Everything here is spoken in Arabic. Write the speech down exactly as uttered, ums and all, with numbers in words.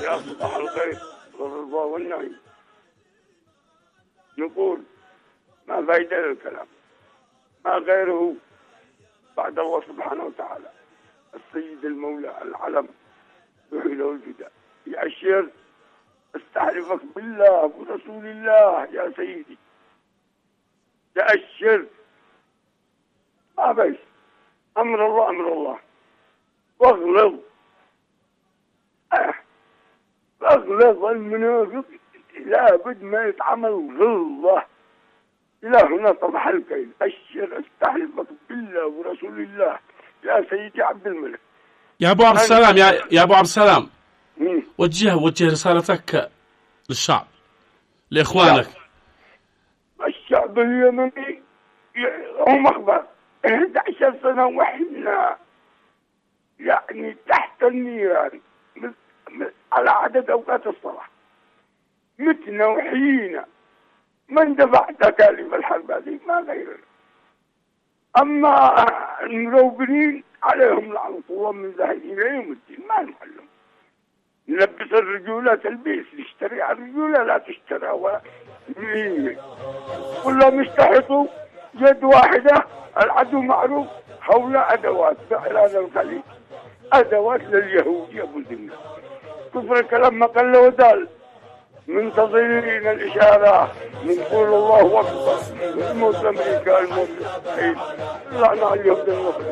يا صباح الخير والرضا والنعيم. نقول ما فايدة للكلام، ما غيره بعد الله سبحانه وتعالى، السيد المولى العلم يحيي له الفداء. يا الشيخ استحلفك بالله ورسول الله يا سيدي، يا الشيخ ما بيش أمر الله أمر الله، واغلظ أه واغلظ المنافق لابد ما يتعمل غلظة إلى هنا طبح الكيل. الشيخ استحلفك بالله ورسول الله يا سيدي عبد الملك. يا أبو عبد السلام، يا يا أبو عبد السلام، مم. وجه وجه رسالتك للشعب، لإخوانك. الشعب اليمني هم أخبار إحدى عشر سنة وإحنا يعني تحت النيران على عدد أوقات الصلاة، متنا وحيينا، من دفع تكاليف الحرب هذه ما غيرنا. أما المروبرين عليهم لعنة الله من ذهب إلى يوم الدين، ما نحلهم. نلبس الرجولة تلبيس، نشتري على الرجولة لا تشترى ولا مين. كلهم يشتحطوا يد واحدة، العدو معروف، حول أدوات فعل هذا الخليج، أدوات لليهود يا أبو الدنيا. كفر الكلام ما قل ودال، منتظرين الإشارة من قول الله أكبر، الموت أمريكا الموت إسرائيل، لعنة على اليهود المصريين.